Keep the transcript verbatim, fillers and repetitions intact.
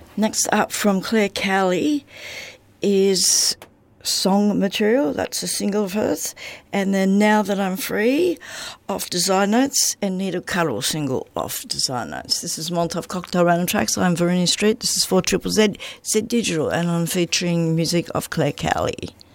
Next up from Claire Cowley is Song Material, that's a single of hers, and then Now That I'm Free off Design Notes, and Need a Cuddle single off Design Notes. This is Molotov Cocktail Random Tracks. I'm Verena Street. This is four Z Z Z Digital, and I'm featuring music of Claire Cowley.